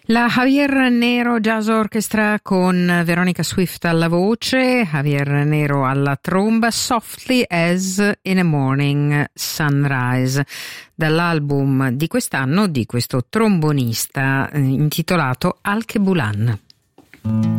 La Javier Nero Jazz Orchestra con Veronica Swift alla voce, Javier Nero alla tromba, Softly as in a Morning Sunrise, dall'album di quest'anno di questo trombonista intitolato Al-Kebulan.